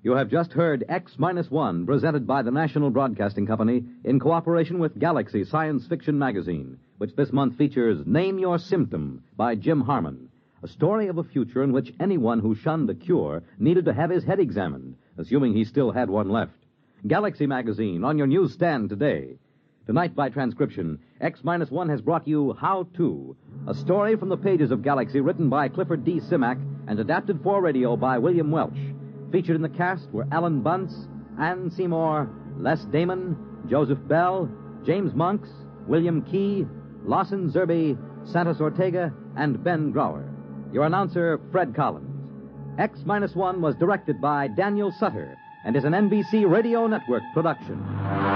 You have just heard X-1, presented by the National Broadcasting Company in cooperation with Galaxy Science Fiction Magazine, which this month features Name Your Symptom by Jim Harmon, a story of a future in which anyone who shunned a cure needed to have his head examined, assuming he still had one left. Galaxy Magazine on your newsstand today. Tonight, by transcription, X-1 has brought you How To, a story from the pages of Galaxy written by Clifford D. Simak and adapted for radio by William Welch. Featured in the cast were Alan Bunce, Ann Seymour, Les Damon, Joseph Bell, James Monks, William Key, Lawson Zerby, Santos Ortega, and Ben Grauer. Your announcer, Fred Collins. X-1 was directed by Daniel Sutter and is an NBC Radio Network production.